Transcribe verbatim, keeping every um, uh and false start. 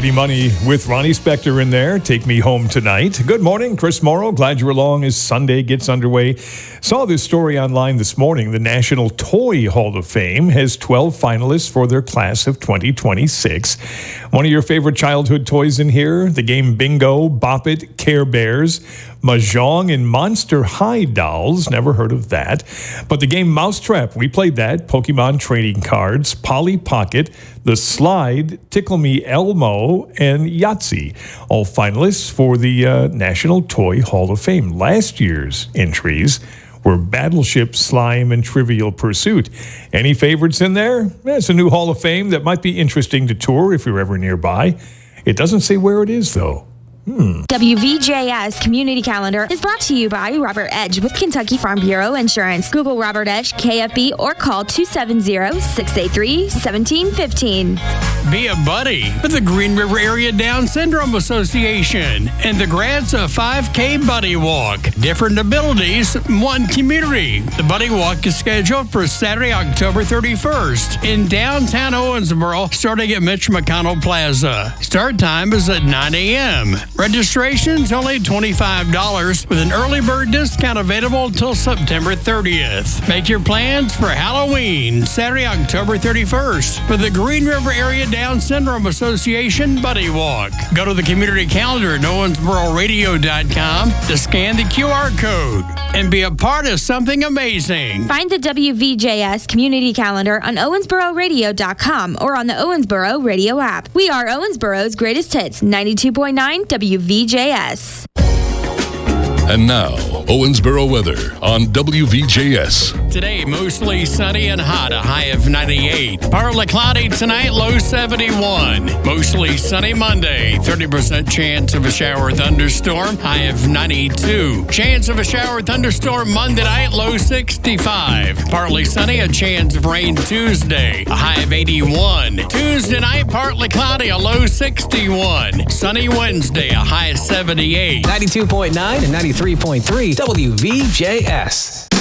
Mighty Money with Ronnie Spector in there. Take Me Home Tonight. Good morning, Chris Morrow. Glad you're along as Sunday gets underway. Saw this story online this morning. The National Toy Hall of Fame has twelve finalists for their class of twenty twenty-six. One of your favorite childhood toys in here? The game Bingo, Bop It, Care Bears, Mahjong, and Monster High dolls. Never heard of that. But the game Mousetrap, we played that. Pokemon trading cards, Polly Pocket, The Slide, Tickle Me Elmo, and Yahtzee. All finalists for the uh, National Toy Hall of Fame. Last year's entries were Battleship, Slime, and Trivial Pursuit. Any favorites in there? It's a new Hall of Fame that might be interesting to tour if you're ever nearby. It doesn't say where it is, though. Hmm. W V J S Community Calendar is brought to you by Robert Edge with Kentucky Farm Bureau Insurance. Google Robert Edge, K F B, or call two seven zero, six eight three, one seven one five. Be a buddy with the Green River Area Down Syndrome Association and the Grants of five K Buddy Walk. Different abilities, one community. The Buddy Walk is scheduled for Saturday, October thirty-first in downtown Owensboro, starting at Mitch McConnell Plaza. Start time is at nine a.m. Registration's only twenty-five dollars with an early bird discount available until September thirtieth. Make your plans for Halloween, Saturday, October thirty-first, for the Green River Area Down Syndrome Association Buddy Walk. Go to the community calendar at owensboro radio dot com to scan the Q R code and be a part of something amazing. Find the W V J S Community Calendar on owensboro radio dot com or on the Owensboro Radio app. We are Owensboro's greatest hits, ninety-two point nine W V J S. And now, Owensboro weather on W V J S. Today, mostly sunny and hot, a high of ninety-eight. Partly cloudy tonight, low seventy-one. Mostly sunny Monday, thirty percent chance of a shower or thunderstorm, high of ninety-two. Chance of a shower or thunderstorm Monday night, low sixty-five. Partly sunny, a chance of rain Tuesday, a high of eighty-one. Tuesday night, partly cloudy, a low sixty-one. Sunny Wednesday, a high of seventy-eight. ninety-two point nine and ninety-three point three W V J S.